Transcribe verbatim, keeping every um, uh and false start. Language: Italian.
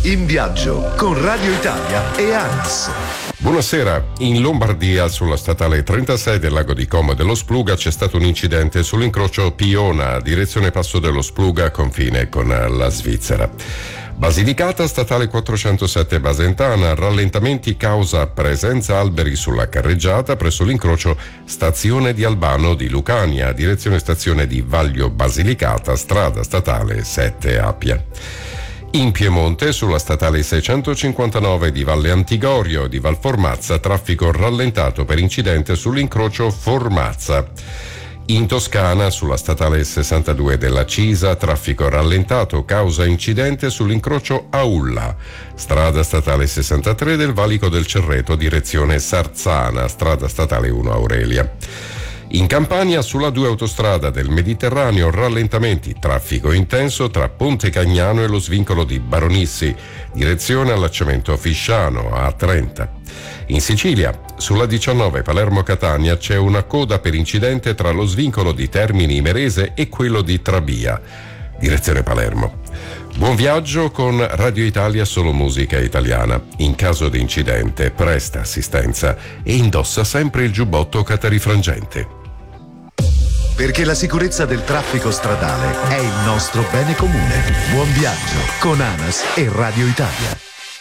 In viaggio con Radio Italia e ANAS. Buonasera. In Lombardia, sulla statale trentasei del lago di Como dello Spluga, c'è stato un incidente sull'incrocio Piona, direzione Passo dello Spluga, confine con la Svizzera. Basilicata, statale quattrocentosette Basentana, rallentamenti causa presenza alberi sulla carreggiata presso l'incrocio stazione di Albano di Lucania, direzione stazione di Vaglio Basilicata, strada statale sette Appia. In Piemonte, sulla statale seicentocinquantanove di Valle Antigorio di Valformazza, traffico rallentato per incidente sull'incrocio Formazza. In Toscana, sulla statale sessantadue della Cisa, traffico rallentato causa incidente sull'incrocio Aulla. Strada statale sessantatré del Valico del Cerreto, direzione Sarzana, strada statale uno Aurelia. In Campania, sulla due autostrada del Mediterraneo, rallentamenti, traffico intenso tra Ponte Cagnano e lo svincolo di Baronissi, direzione allacciamento Fisciano A trenta. In Sicilia, sulla diciannove Palermo-Catania, c'è una coda per incidente tra lo svincolo di Termini Imerese e quello di Trabia, direzione Palermo. Buon viaggio con Radio Italia, solo musica italiana. In caso di incidente, presta assistenza e indossa sempre il giubbotto catarifrangente. Perché la sicurezza del traffico stradale è il nostro bene comune. Buon viaggio con ANAS e Radio Italia.